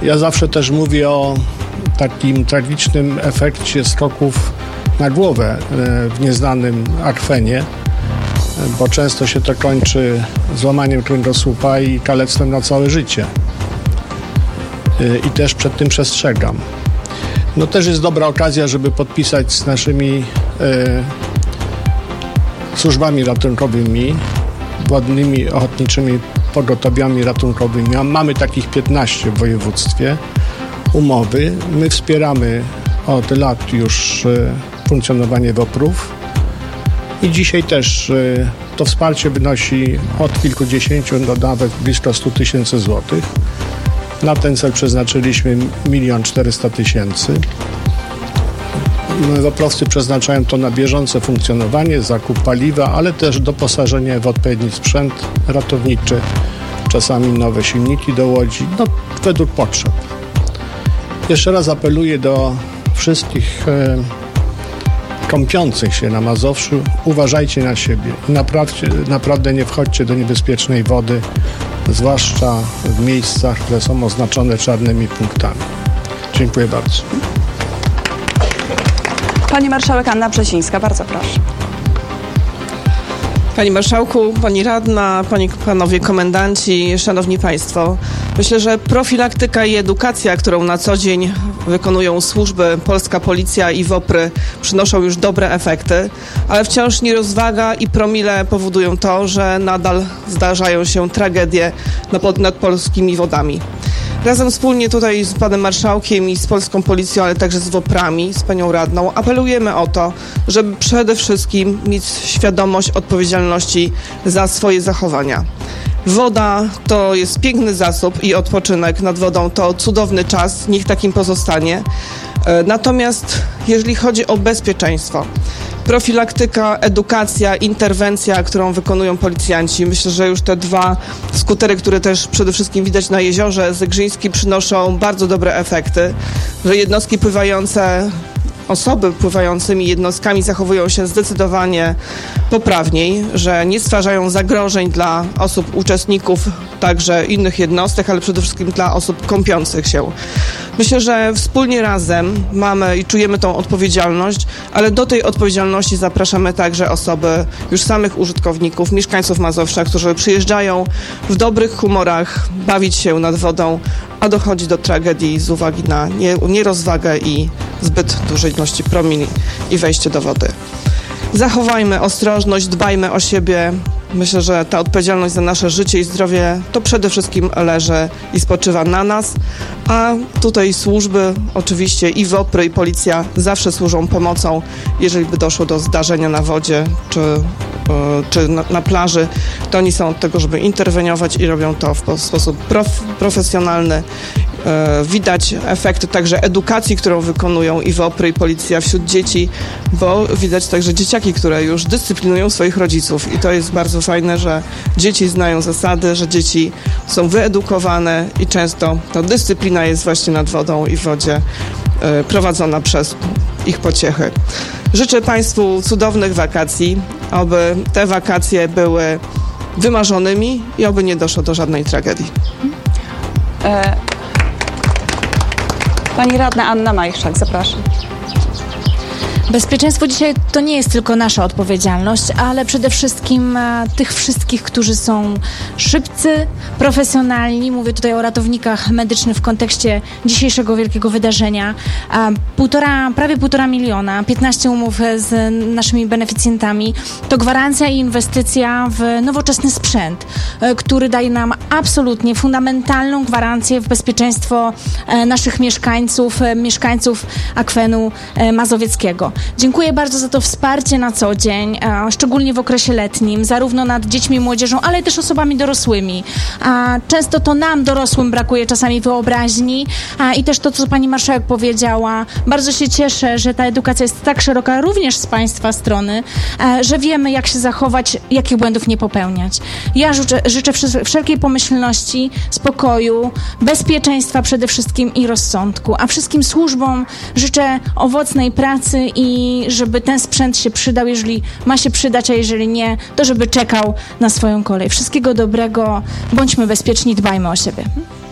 Ja zawsze też mówię o takim tragicznym efekcie skoków na głowę w nieznanym akwenie, bo często się to kończy złamaniem kręgosłupa i kalectwem na całe życie. I też przed tym przestrzegam. No też jest dobra okazja, żeby podpisać z naszymi służbami ratunkowymi, wodnymi, ochotniczymi pogotowiami ratunkowymi. Mamy takich 15 w województwie umowy. My wspieramy od lat już funkcjonowanie WOPR-ów i dzisiaj też to wsparcie wynosi od kilkudziesięciu do nawet blisko 100 000 złotych. Na ten cel przeznaczyliśmy 1 400 000. WOPR-owcy przeznaczają to na bieżące funkcjonowanie, zakup paliwa, ale też doposażenie w odpowiedni sprzęt ratowniczy, czasami nowe silniki do łodzi, według potrzeb. Jeszcze raz apeluję do wszystkich kąpiących się na Mazowszu, uważajcie na siebie i naprawdę nie wchodźcie do niebezpiecznej wody, zwłaszcza w miejscach, które są oznaczone czarnymi punktami. Dziękuję bardzo. Pani marszałek Anna Brzesińska, bardzo proszę. Panie Marszałku, Pani Radna, Panowie Komendanci, Szanowni Państwo. Myślę, że profilaktyka i edukacja, którą na co dzień wykonują służby, polska policja i WOPR-y, przynoszą już dobre efekty, ale wciąż nierozwaga i promile powodują to, że nadal zdarzają się tragedie nad polskimi wodami. Razem wspólnie tutaj z panem marszałkiem i z polską policją, ale także z WOPR-ami, z panią radną, apelujemy o to, żeby przede wszystkim mieć świadomość odpowiedzialności za swoje zachowania. Woda to jest piękny zasób i odpoczynek nad wodą to cudowny czas, niech takim pozostanie. Natomiast jeżeli chodzi o bezpieczeństwo, profilaktyka, edukacja, interwencja, którą wykonują policjanci. Myślę, że już te 2 skutery, które też przede wszystkim widać na jeziorze Zegrzyński, przynoszą bardzo dobre efekty, że jednostki pływające, osoby pływającymi jednostkami zachowują się zdecydowanie poprawniej, że nie stwarzają zagrożeń dla osób, uczestników, także innych jednostek, ale przede wszystkim dla osób kąpiących się. Myślę, że wspólnie razem mamy i czujemy tą odpowiedzialność, ale do tej odpowiedzialności zapraszamy także osoby, już samych użytkowników, mieszkańców Mazowsza, którzy przyjeżdżają w dobrych humorach bawić się nad wodą, a dochodzi do tragedii z uwagi na nierozwagę i zbyt dużej ilości promili i wejście do wody. Zachowajmy ostrożność, dbajmy o siebie. Myślę, że ta odpowiedzialność za nasze życie i zdrowie to przede wszystkim leży i spoczywa na nas, a tutaj służby, oczywiście i WOPR-y, i policja zawsze służą pomocą, jeżeli by doszło do zdarzenia na wodzie czy na plaży, to oni są od tego, żeby interweniować i robią to w sposób profesjonalny. Widać efekty także edukacji, którą wykonują i WOPR-y, i policja wśród dzieci, bo widać także dzieciaki, które już dyscyplinują swoich rodziców i to jest bardzo fajne, że dzieci znają zasady, że dzieci są wyedukowane i często ta dyscyplina jest właśnie nad wodą i w wodzie prowadzona przez ich pociechy. Życzę Państwu cudownych wakacji, aby te wakacje były wymarzonymi i oby nie doszło do żadnej tragedii. Pani radna Anna Majchrzak, zapraszam. Bezpieczeństwo dzisiaj to nie jest tylko nasza odpowiedzialność, ale przede wszystkim tych wszystkich, którzy są szybcy, profesjonalni. Mówię tutaj o ratownikach medycznych w kontekście dzisiejszego wielkiego wydarzenia. Prawie 1,5 miliona, 15 umów z naszymi beneficjentami. To gwarancja i inwestycja w nowoczesny sprzęt, który daje nam absolutnie fundamentalną gwarancję w bezpieczeństwo naszych mieszkańców akwenu mazowieckiego. Dziękuję bardzo za to wsparcie na co dzień, szczególnie w okresie letnim, zarówno nad dziećmi i młodzieżą, ale też osobami dorosłymi. Często to nam, dorosłym, brakuje czasami wyobraźni i też to, co pani marszałek powiedziała. Bardzo się cieszę, że ta edukacja jest tak szeroka również z państwa strony, że wiemy, jak się zachować, jakich błędów nie popełniać. Ja życzę wszelkiej pomyślności, spokoju, bezpieczeństwa przede wszystkim i rozsądku, a wszystkim służbom życzę owocnej pracy i żeby ten sprzęt się przydał, jeżeli ma się przydać, a jeżeli nie, to żeby czekał na swoją kolej. Wszystkiego dobrego, bądźmy bezpieczni, dbajmy o siebie.